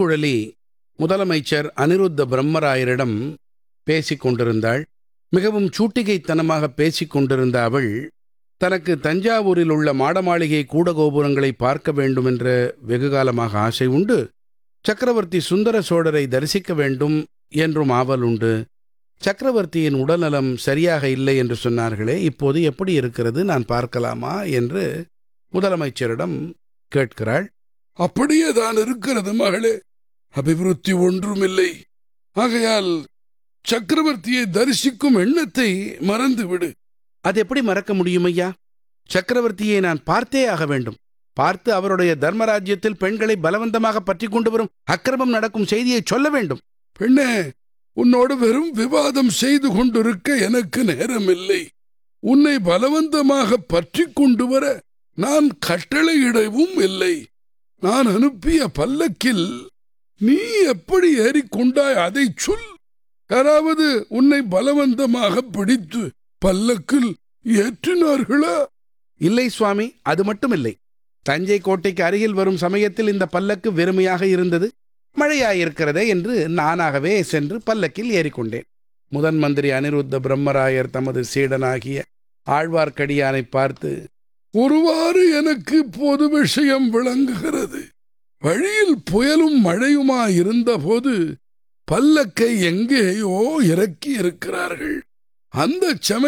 பூங்குழலி முதலமைச்சர் அனிருத்த பிரம்மராயரிடம் பேசிக் கொண்டிருந்தாள். மிகவும் சூட்டிகைத்தனமாக பேசிக் கொண்டிருந்த அவள் தனக்கு தஞ்சாவூரில் உள்ள மாடமாளிகை கூடகோபுரங்களை பார்க்க வேண்டுமென்ற வெகுகாலமாக ஆசை உண்டு. சக்கரவர்த்தி சுந்தர சோழரை தரிசிக்க வேண்டும் என்றும் ஆவல் உண்டு. சக்கரவர்த்தியின் உடல்நலம் சரியாக இல்லை என்று சொன்னார்களே, இப்போது எப்படி இருக்கிறது, நான் பார்க்கலாமா என்று முதலமைச்சரிடம் கேட்கிறாள். அப்படியே தான் இருக்கிறது மகளே, அபிவிருத்தி ஒன்றுமில்லை. ஆகையால் சக்கரவர்த்தியை தரிசிக்கும் எண்ணத்தை மறந்துவிடு. அது எப்படி மறக்க முடியும் ஐயா? சக்கரவர்த்தியை நான் பார்த்தே ஆக வேண்டும். பார்த்து அவருடைய தர்மராஜ்யத்தில் பெண்களை பலவந்தமாக பற்றி கொண்டு வரும் அக்கிரமம் நடக்கும் செய்தியை சொல்ல வேண்டும். பெண்ணே, உன்னோடு வெறும் விவாதம் செய்து கொண்டிருக்க எனக்கு நேரமில்லை. உன்னை பலவந்தமாக பற்றி கொண்டு வர நான் கட்டளையிடவும் இல்லை. நான் அனுப்பிய பல்லக்கில் நீ எப்படி ஏறிக்கொண்டாய் அதை சொல். யாராவது உன்னை பலவந்தமாக பிடித்து பல்லக்கில் ஏற்றினார்களா? இல்லை சுவாமி, அது மட்டுமில்லை. தஞ்சை கோட்டைக்கு அருகில் வரும் சமயத்தில் இந்த பல்லக்கு வெறுமையாக இருந்தது. மழையாயிருக்கிறதே என்று நானாகவே சென்று பல்லக்கில் ஏறிக்கொண்டேன். முதன் மந்திரி அனிருத்த பிரம்மராயர் தமது சீடனாகிய ஆழ்வார்க்கடியானை பார்த்து, ஒருவாறு எனக்கு பொது விஷயம் விளங்குகிறது. வழியில் புயலும் மழையுமாயிருந்த போது பல்லக்கை எங்கேயோ இறக்கி இருக்கிறார்கள். அந்த சமயம்